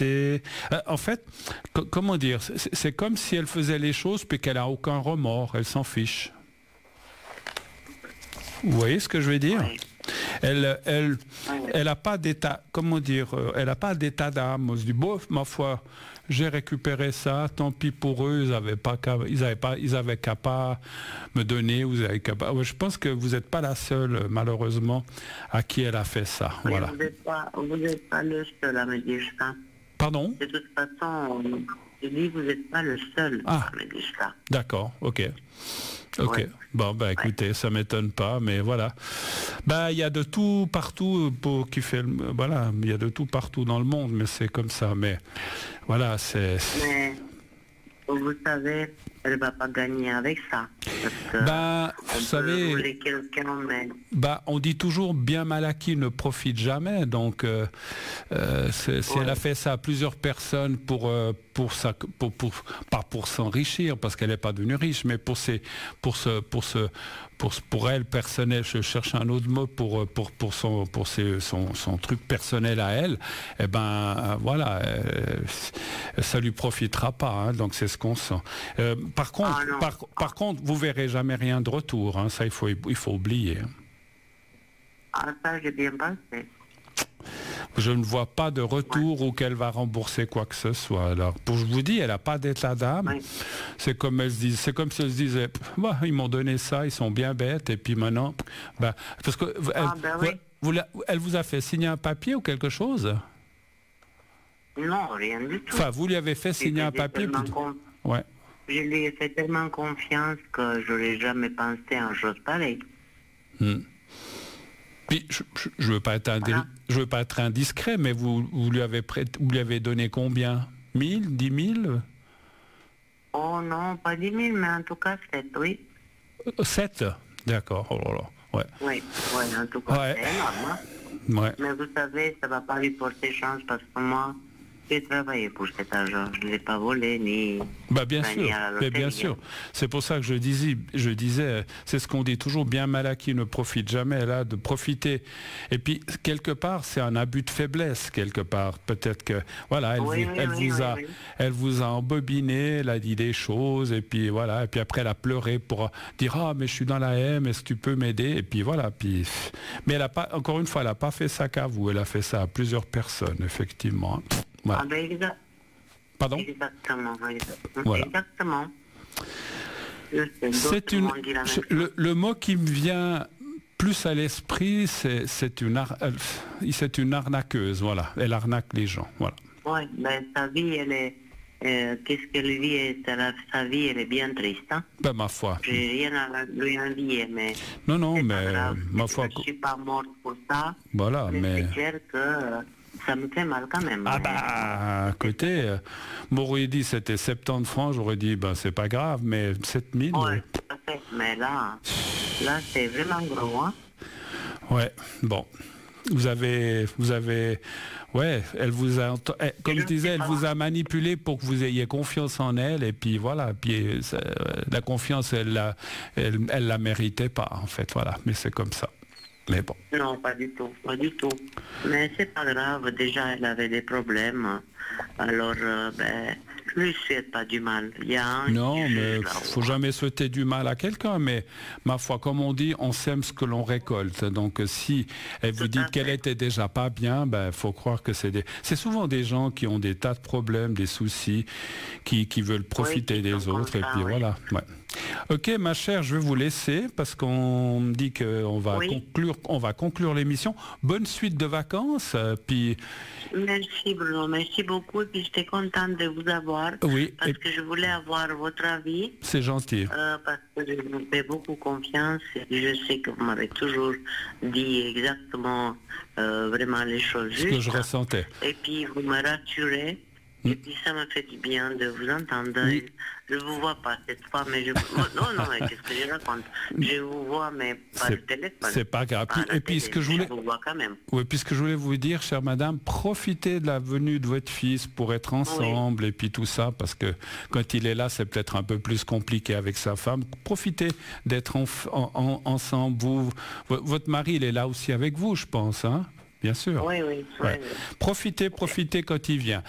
profiter. En fait, comment dire, c'est comme si elle faisait les choses puis qu'elle a aucun remords, elle s'en fiche. Vous voyez ce que je veux dire? Oui. Elle a pas d'état, comment dire, elle a pas d'état d'âme. On se dit, bof, ma foi, j'ai récupéré ça, tant pis pour eux, ils avaient qu'à pas me donner, vous avez qu'à pas. Ouais, je pense que vous n'êtes pas la seule, malheureusement, à qui elle a fait ça. Mais Voilà. vous n'êtes pas le seul à me dire ça. Pardon? De toute façon, je dis, vous n'êtes pas le seul à me dire ça. D'accord, ok. Ok. Ouais. Bon, bah écoutez, ça m'étonne pas, mais voilà. Bah, il y a de tout partout voilà, il y a de tout partout dans le monde, mais c'est comme ça. Mais voilà, Mais vous savez, elle va pas gagner avec ça. Parce que bah, vous savez, voulez quelqu'un, mais bah, on dit toujours bien mal acquis ne profite jamais. Donc, si elle a fait ça à plusieurs personnes pas pour s'enrichir, parce qu'elle n'est pas devenue riche, mais pour elle personnel, je cherche un autre mot pour son truc personnel à elle. Eh ben, voilà, ça lui profitera pas. Hein, donc c'est ce qu'on sent. Par contre, vous verrez jamais rien de retour. Hein, ça, il faut oublier. Ça, j'ai bien pensé. Je ne vois pas de retour ou qu'elle va rembourser quoi que ce soit. Alors, je vous dis, elle n'a pas d'état d'âme. Oui. C'est comme si elle se disait, bah, ils m'ont donné ça, ils sont bien bêtes, et puis maintenant, bah, parce que elle vous a fait signer un papier ou quelque chose? Non, rien du tout. Enfin, vous lui avez fait signer un papier. Ouais. Je lui ai fait tellement confiance que je n'aurais jamais pensé à une chose pareille. Puis, je veux pas être indiscret, mais vous lui avez donné combien? 1000, 10 000? Oh non, pas 10 000, mais en tout cas 7, oui. 7? D'accord, oh là là, ouais. Oui, en tout cas, c'est énorme. Hein? Ouais. Mais vous savez, ça ne va pas lui porter chance parce que moi, j'ai travaillé pour cet argent. Je ne l'ai pas volé ni. Bah bien sûr, mais bien sûr. C'est pour ça que je disais, c'est ce qu'on dit toujours, bien mal acquis ne profite jamais, là, de profiter. Et puis, quelque part, c'est un abus de faiblesse, quelque part. Peut-être que, voilà, elle vous a embobiné, elle a dit des choses, et puis voilà, et puis après, elle a pleuré pour dire, ah, mais je suis dans la M, est-ce que tu peux m'aider? Et puis voilà, mais elle a pas, encore une fois, elle n'a pas fait ça qu'à vous, elle a fait ça à plusieurs personnes, effectivement. Voilà. Ah ben exact. Pardon? Exactement. Voilà. Exactement. Le mot qui me vient plus à l'esprit, c'est une arnaqueuse, voilà. Elle arnaque les gens, voilà. Oui, ben sa vie, elle est... qu'est-ce qu'elle vit, sa vie, elle est bien triste. Hein? Ben, ma foi. J'ai rien à lui envier, mais... Non, mais ma foi... Je ne suis pas morte pour ça. Voilà, mais... C'est clair que... ça me fait mal quand même. Ah bah, écoutez, m'aurait dit c'était 70 francs, j'aurais dit, ben c'est pas grave, mais 7000... Oui, tout à fait. Mais là c'est vraiment gros, hein. Ouais, bon. Vous avez, ouais, elle vous a, comme je disais, elle vous a manipulé pour que vous ayez confiance en elle, et puis voilà, puis la confiance, elle la méritait pas, en fait, voilà, mais c'est comme ça. Mais bon. Non, pas du tout. Mais c'est pas grave, déjà elle avait des problèmes. Alors, je ne lui souhaite pas du mal. Non, mais il faut jamais souhaiter du mal à quelqu'un, mais ma foi, comme on dit, on sème ce que l'on récolte. Donc si elle vous dit qu'elle était déjà pas bien, faut croire que c'est souvent des gens qui ont des tas de problèmes, des soucis, qui veulent profiter des autres, et puis voilà. Ouais. Ok, ma chère, je vais vous laisser parce qu'on me dit qu'on va conclure l'émission. Bonne suite de vacances. Puis... Merci Bruno, merci beaucoup. Et puis j'étais contente de vous avoir. Oui. Parce que je voulais avoir votre avis. C'est gentil. Parce que je vous fais beaucoup confiance et je sais que vous m'avez toujours dit exactement vraiment les choses justes. Ce que je ressentais. Et puis vous me rassurez. Et puis ça me fait du bien de vous entendre. Oui. Je vous vois pas cette fois, mais non, qu'est-ce que je raconte? Je vous vois, mais pas le téléphone. C'est pas grave. Et puis ce que je voulais... vous vois quand même. Oui, puis ce que je voulais vous dire, chère madame, profitez de la venue de votre fils pour être ensemble, et puis tout ça, parce que quand il est là, c'est peut-être un peu plus compliqué avec sa femme. Profitez d'être ensemble. Votre mari, il est là aussi avec vous, je pense, hein? Bien sûr. Oui. Profitez quand il vient.